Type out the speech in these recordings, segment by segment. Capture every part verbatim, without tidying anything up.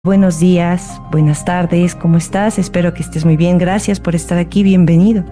Buenos días, buenas tardes, ¿cómo estás? Espero que estés muy bien. Gracias por estar aquí, bienvenido.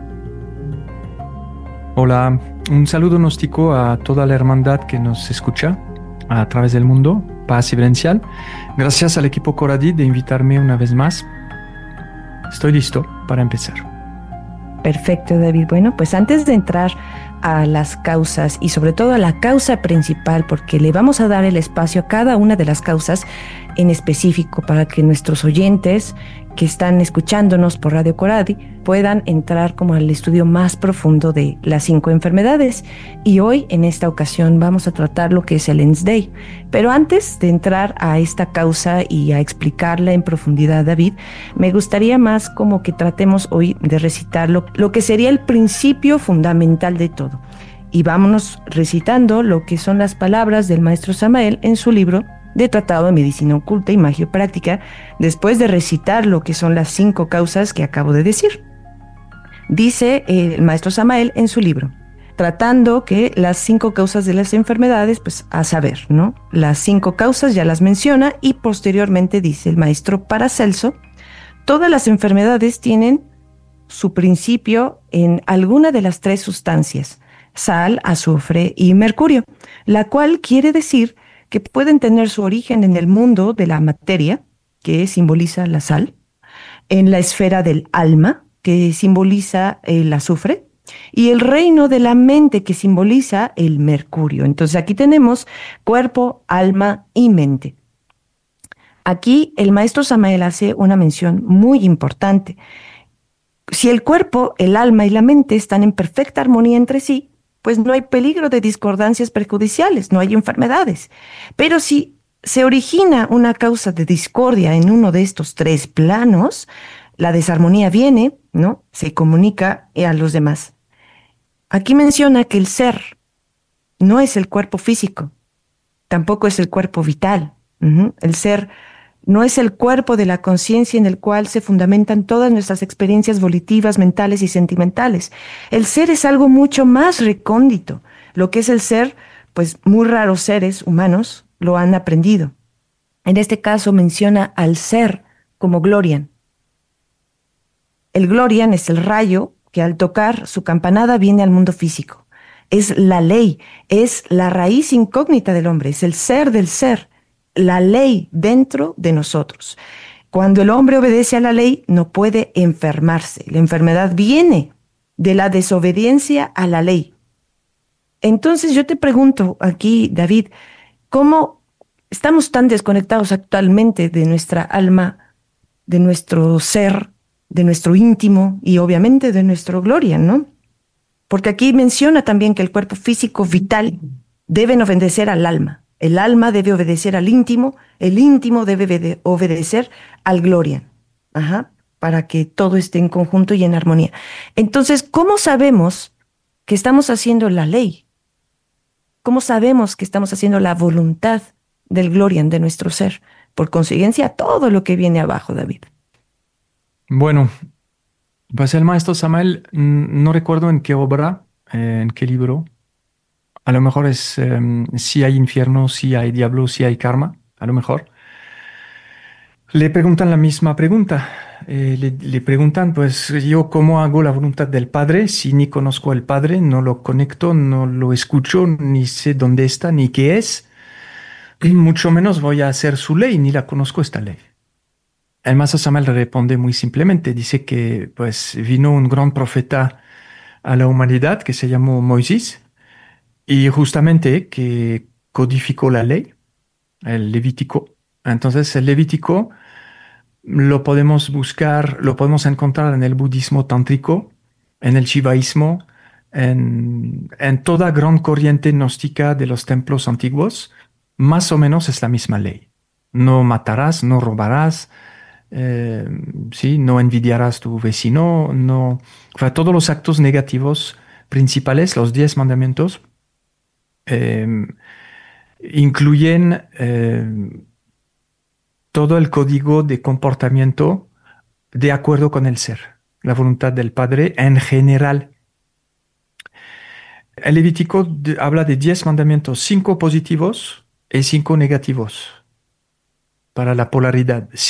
Hola, un saludo gnóstico a toda la hermandad que nos escucha a través del mundo, paz y vivencial. Gracias al equipo Coradi de invitarme una vez más. Estoy listo para empezar. Perfecto, David. Bueno, pues antes de entrar a las causas y sobre todo a la causa principal, porque le vamos a dar el espacio a cada una de las causas en específico para que nuestros oyentes que están escuchándonos por Radio Coradi puedan entrar como al estudio más profundo de las cinco enfermedades. Y hoy, en esta ocasión, vamos a tratar lo que es el Ens Day. Pero antes de entrar a esta causa y a explicarla en profundidad, David, me gustaría más como que tratemos hoy de recitar lo, lo que sería el principio fundamental de todo. Y vámonos recitando lo que son las palabras del maestro Samael en su libro de Tratado de Medicina Oculta y Magia Práctica, después de recitar lo que son las cinco causas que acabo de decir. Dice el maestro Samael en su libro, tratando que las cinco causas de las enfermedades, pues a saber, ¿no? Las cinco causas ya las menciona y posteriormente dice el maestro Paracelso, todas las enfermedades tienen su principio en alguna de las tres sustancias, sal, azufre y mercurio, la cual quiere decir que pueden tener su origen en el mundo de la materia, que simboliza la sal, en la esfera del alma, que simboliza el azufre, y el reino de la mente, que simboliza el mercurio. Entonces aquí tenemos cuerpo, alma y mente. Aquí el maestro Samael hace una mención muy importante. Si el cuerpo, el alma y la mente están en perfecta armonía entre sí, pues no hay peligro de discordancias perjudiciales, no hay enfermedades. Pero si se origina una causa de discordia en uno de estos tres planos, la desarmonía viene, ¿no? Se comunica a los demás. Aquí menciona que el ser no es el cuerpo físico, tampoco es el cuerpo vital. Uh-huh. El ser no es el cuerpo de la conciencia en el cual se fundamentan todas nuestras experiencias volitivas, mentales y sentimentales. El ser es algo mucho más recóndito. Lo que es el ser, pues muy raros seres humanos lo han aprendido. En este caso menciona al ser como Glorian. El Glorian es el rayo que al tocar su campanada viene al mundo físico. Es la ley, es la raíz incógnita del hombre, es el ser del ser. La ley dentro de nosotros. Cuando el hombre obedece a la ley, no puede enfermarse. La enfermedad viene de la desobediencia a la ley. Entonces yo te pregunto aquí, David, ¿cómo estamos tan desconectados actualmente de nuestra alma, de nuestro ser, de nuestro íntimo y obviamente de nuestra gloria, ¿no? Porque aquí menciona también que el cuerpo físico vital debe obedecer al alma. El alma debe obedecer al íntimo, el íntimo debe obedecer al Glorian, ajá, para que todo esté en conjunto y en armonía. Entonces, ¿cómo sabemos que estamos haciendo la ley? ¿Cómo sabemos que estamos haciendo la voluntad del Glorian, de nuestro ser? Por consiguiencia, todo lo que viene abajo, David. Bueno, pues el maestro Samael, no recuerdo en qué obra, eh, en qué libro. A lo mejor es um, si hay infierno, si hay diablo, si hay karma, a lo mejor. Le preguntan la misma pregunta. Eh, le, le preguntan, pues yo cómo hago la voluntad del Padre si ni conozco al Padre, no lo conecto, no lo escucho, ni sé dónde está, ni qué es. Y mucho menos voy a hacer su ley, ni la conozco esta ley. El maestro Samuel responde muy simplemente, dice que pues vino un gran profeta a la humanidad que se llamó Moisés y justamente que codificó la ley, el Levítico. Entonces el Levítico lo podemos buscar, lo podemos encontrar en el budismo tántrico, en el shivaísmo, en, en toda gran corriente gnóstica de los templos antiguos. Más o menos es la misma ley. No matarás, no robarás, eh, ¿sí? No envidiarás a tu vecino, no, o sea, todos los actos negativos principales, los diez mandamientos, eh, incluyen eh, todo el código de comportamiento de acuerdo con el ser, la voluntad del Padre en general. El Levítico de- habla de diez mandamientos, cinco positivos y cinco negativos. para la polaridad.